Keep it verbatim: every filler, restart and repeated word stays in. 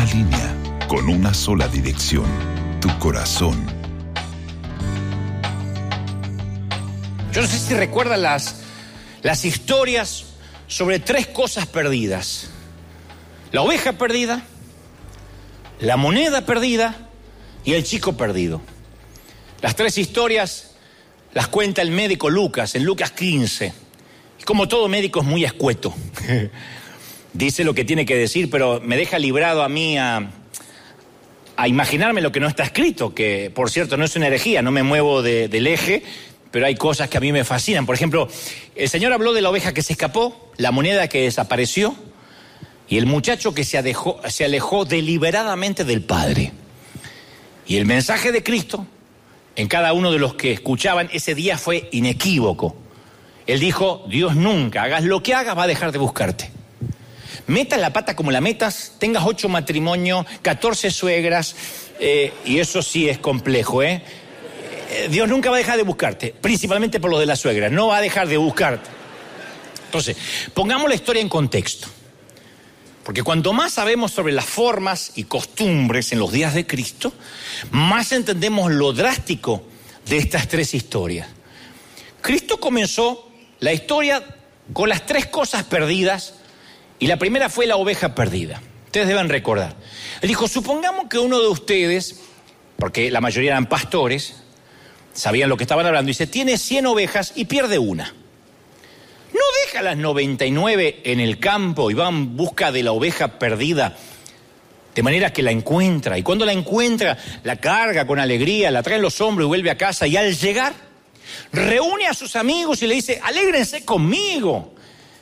línea, con una sola dirección, tu corazón. Yo no sé si recuerdan las, las historias sobre tres cosas perdidas. La oveja perdida, la moneda perdida y el chico perdido. Las tres historias las cuenta el médico Lucas en Lucas quince. Y como todo médico es muy escueto. Dice lo que tiene que decir, pero me deja librado a mí a, a imaginarme lo que no está escrito, que por cierto no es una herejía, no me muevo de, del eje, pero hay cosas que a mí me fascinan. Por ejemplo, el Señor habló de la oveja que se escapó, la moneda que desapareció y el muchacho que se alejó, se alejó deliberadamente del Padre. Y el mensaje de Cristo en cada uno de los que escuchaban ese día fue inequívoco. Él dijo, Dios nunca, hagas lo que hagas, va a dejar de buscarte. Metas la pata como la metas, tengas ocho matrimonios, catorce suegras, eh, y eso sí es complejo, ¿eh? Dios nunca va a dejar de buscarte, principalmente por lo de la suegra, no va a dejar de buscarte. Entonces, pongamos la historia en contexto, porque cuanto más sabemos sobre las formas y costumbres en los días de Cristo, más entendemos lo drástico de estas tres historias. Cristo comenzó la historia con las tres cosas perdidas, y la primera fue la oveja perdida. Ustedes deben recordar. Él dijo, supongamos que uno de ustedes, porque la mayoría eran pastores, sabían lo que estaban hablando, dice, tiene cien ovejas y pierde una. ¿No deja las noventa y nueve en el campo y va en busca de la oveja perdida, de manera que la encuentra? Y cuando la encuentra, la carga con alegría, la trae en los hombros y vuelve a casa. Y al llegar, reúne a sus amigos y le dice, alégrense conmigo,